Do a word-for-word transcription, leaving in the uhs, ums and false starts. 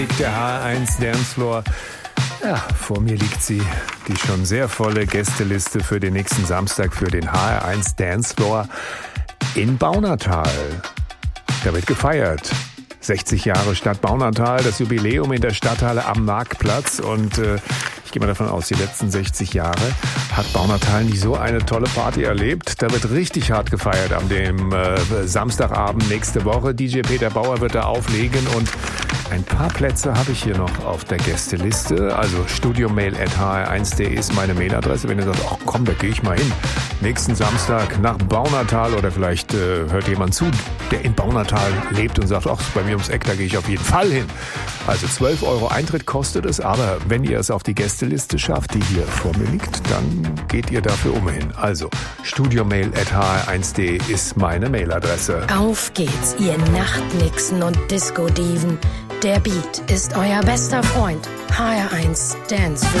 Der H R eins Dancefloor. Ja, vor mir liegt sie, die schon sehr volle Gästeliste für den nächsten Samstag für den H R eins Dancefloor in Baunatal. Da wird gefeiert. sechzig Jahre Stadt Baunatal, das Jubiläum in der Stadthalle am Marktplatz. Und äh, ich gehe mal davon aus, die letzten sechzig Jahre hat Baunatal nicht so eine tolle Party erlebt. Da wird richtig hart gefeiert am dem äh, Samstagabend nächste Woche. D J Peter Bauer wird da auflegen und ein paar Plätze habe ich hier noch auf der Gästeliste. Also studiomail at h r eins punkt d e ist meine Mailadresse. Wenn ihr sagt, ach komm, da gehe ich mal hin. Nächsten Samstag nach Baunatal oder vielleicht äh, hört jemand zu, der in Baunatal lebt und sagt, ach, bei mir ums Eck, da gehe ich auf jeden Fall hin. Also zwölf Euro Eintritt kostet es, aber wenn ihr es auf die Gästeliste schafft, die hier vor mir liegt, dann geht ihr dafür umhin. Also studiomail at h r eins punkt d e ist meine Mailadresse. Auf geht's, ihr Nachtnixen und Disco-Diven. Der Beat ist euer bester Freund. H R eins Dancefloor.